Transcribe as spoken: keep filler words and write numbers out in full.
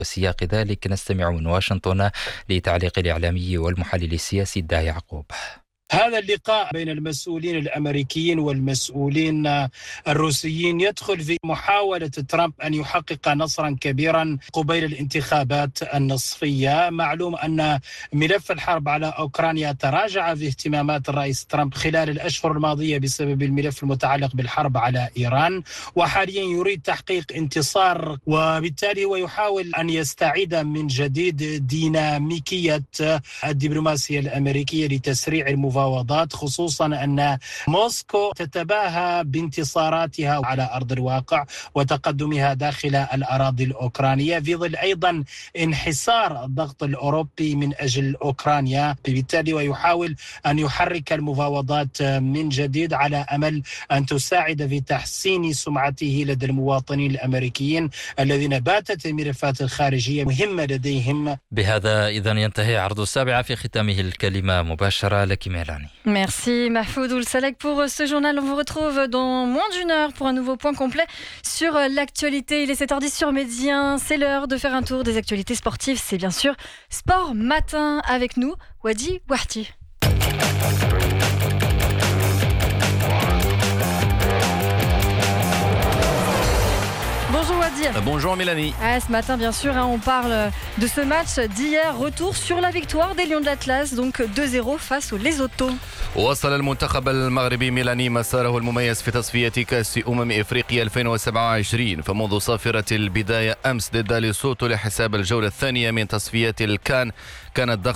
وسياق ذلك نستمع من واشنطن لتعليق الإعلامي والمحلل السياسي الداعي يعقوب. هذا اللقاء بين المسؤولين الأمريكيين والمسؤولين الروسيين يدخل في محاولة ترامب أن يحقق نصرا كبيرا قبيل الانتخابات النصفية. معلوم أن ملف الحرب على أوكرانيا تراجع في اهتمامات الرئيس ترامب خلال الأشهر الماضية بسبب الملف المتعلق بالحرب على إيران، وحاليا يريد تحقيق انتصار، وبالتالي هو يحاول أن يستعيد من جديد ديناميكية الدبلوماسية الأمريكية لتسريع المفاوضات، خصوصا أن موسكو تتباهى بانتصاراتها على أرض الواقع وتقدمها داخل الأراضي الأوكرانية في ظل أيضا انحسار الضغط الأوروبي من أجل أوكرانيا، بالتالي ويحاول أن يحرك المفاوضات من جديد على أمل أن تساعد في تحسين سمعته لدى المواطنين الأمريكيين الذين باتت الملفات الخارجية مهمة لديهم. بهذا إذن ينتهي عرض السابعة، في ختامه الكلمة مباشرة لك ميلاني. Merci Mahfoud Oulsalek pour ce journal. On vous retrouve dans moins d'une heure pour un nouveau point complet sur l'actualité. Il est sept heures dix sur Médien. C'est l'heure de faire un tour des actualités sportives. C'est bien sûr Sport Matin avec nous, Wadi Wahti. Bonjour Wadi. Bonjour Mélanie. Ah, ce matin, bien sûr, hein, on parle de ce match d'hier. Retour sur la victoire des Lions de l'Atlas, donc deux zéro face aux Lesotho. وصل المنتخب المغربي ميلاني مساره المميز في تصفية كأس أمم إفريقيا ألفين وسبعة وعشرين، فمنذ صافرة البداية أمس ضد ليسوتو لحساب الجولة الثانية من تصفية الكان كان الضغط